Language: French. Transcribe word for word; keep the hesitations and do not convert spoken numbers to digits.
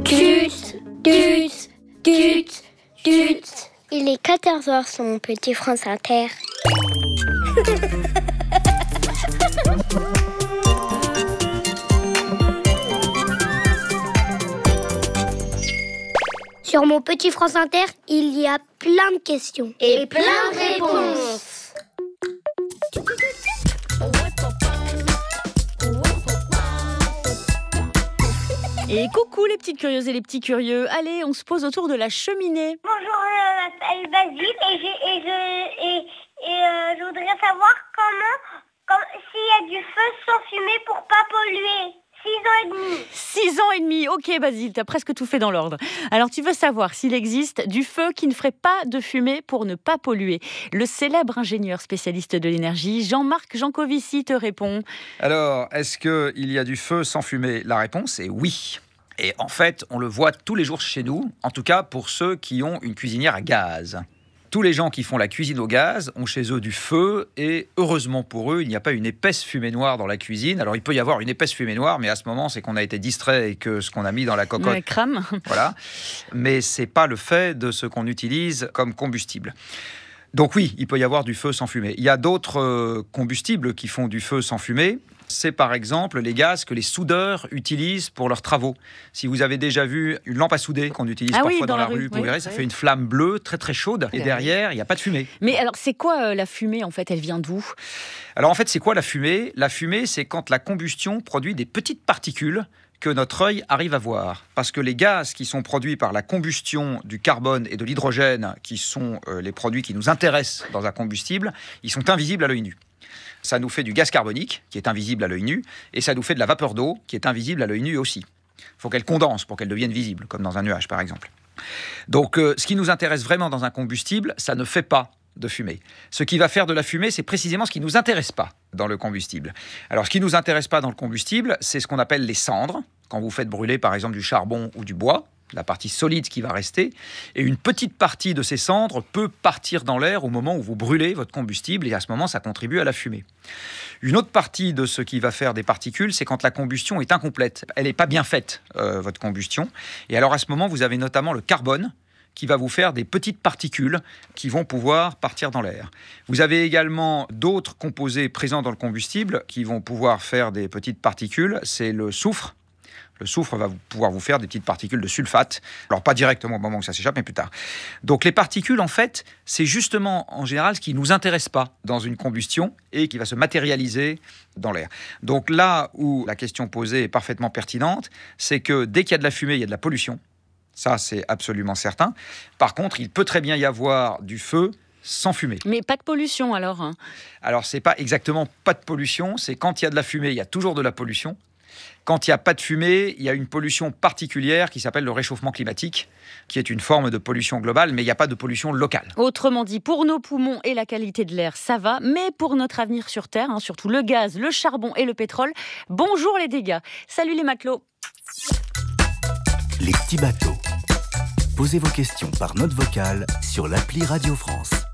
Tut, tut, tut, tut. Il est quatorze heures sur mon petit France Inter. Sur mon petit France Inter, il y a plein de questions. Et plein de réponses. Et coucou les petites curieuses et les petits curieux. Allez, on se pose autour de la cheminée. Bonjour, je m'appelle Basile et, je, et, je, et, et euh, je voudrais savoir comment, comment s'il y a du feu sans fumée pour pas polluer. Six ans et demi. Six ans et demi, ok Basile, t'as presque tout fait dans l'ordre. Alors tu veux savoir s'il existe du feu qui ne ferait pas de fumée pour ne pas polluer. Le célèbre ingénieur spécialiste de l'énergie, Jean-Marc Jancovici, te répond. Alors, est-ce qu'il y a du feu sans fumée ? La réponse est oui. Et en fait, on le voit tous les jours chez nous, en tout cas pour ceux qui ont une cuisinière à gaz. Tous les gens qui font la cuisine au gaz ont chez eux du feu et heureusement pour eux, il n'y a pas une épaisse fumée noire dans la cuisine. Alors il peut y avoir une épaisse fumée noire, mais à ce moment, c'est qu'on a été distrait et que ce qu'on a mis dans la cocotte ouais, crame. Voilà. Mais c'est pas le fait de ce qu'on utilise comme combustible. Donc oui, il peut y avoir du feu sans fumée. Il y a d'autres euh, combustibles qui font du feu sans fumée. C'est par exemple les gaz que les soudeurs utilisent pour leurs travaux. Si vous avez déjà vu une lampe à souder qu'on utilise ah parfois oui, dans, dans la, la rue, rue, vous oui, verrez, oui. ça fait une flamme bleue très très chaude. Et derrière, il n'y a pas de fumée. Mais alors, c'est quoi euh, la fumée en fait ? Elle vient d'où ? Alors en fait, c'est quoi la fumée ? La fumée, c'est quand la combustion produit des petites particules que notre œil arrive à voir. Parce que les gaz qui sont produits par la combustion du carbone et de l'hydrogène, qui sont euh, les produits qui nous intéressent dans un combustible, ils sont invisibles à l'œil nu. Ça nous fait du gaz carbonique, qui est invisible à l'œil nu, et ça nous fait de la vapeur d'eau, qui est invisible à l'œil nu aussi. Il faut qu'elle condense pour qu'elle devienne visible, comme dans un nuage par exemple. Donc euh, ce qui nous intéresse vraiment dans un combustible, ça ne fait pas de fumée. Ce qui va faire de la fumée, c'est précisément ce qui ne nous intéresse pas dans le combustible. Alors ce qui ne nous intéresse pas dans le combustible, c'est ce qu'on appelle les cendres, quand vous faites brûler par exemple du charbon ou du bois, la partie solide qui va rester, et une petite partie de ces cendres peut partir dans l'air au moment où vous brûlez votre combustible, et à ce moment, ça contribue à la fumée. Une autre partie de ce qui va faire des particules, c'est quand la combustion est incomplète. Elle n'est pas bien faite, euh, votre combustion. Et alors à ce moment, vous avez notamment le carbone, qui va vous faire des petites particules qui vont pouvoir partir dans l'air. Vous avez également d'autres composés présents dans le combustible qui vont pouvoir faire des petites particules, c'est le soufre. Le soufre va pouvoir vous faire des petites particules de sulfate. Alors, pas directement au moment où ça s'échappe, mais plus tard. Donc, les particules, en fait, c'est justement, en général, ce qui ne nous intéresse pas dans une combustion et qui va se matérialiser dans l'air. Donc, là où la question posée est parfaitement pertinente, c'est que dès qu'il y a de la fumée, il y a de la pollution. Ça, c'est absolument certain. Par contre, il peut très bien y avoir du feu sans fumée. Mais pas de pollution, alors hein. Alors, c'est pas exactement pas de pollution. C'est quand il y a de la fumée, il y a toujours de la pollution. Quand il n'y a pas de fumée, il y a une pollution particulière qui s'appelle le réchauffement climatique, qui est une forme de pollution globale, mais il n'y a pas de pollution locale. Autrement dit, pour nos poumons et la qualité de l'air, ça va, mais pour notre avenir sur Terre, hein, surtout le gaz, le charbon et le pétrole, bonjour les dégâts. Salut les matelots. Les petits bateaux. Posez vos questions par note vocale sur l'appli Radio France.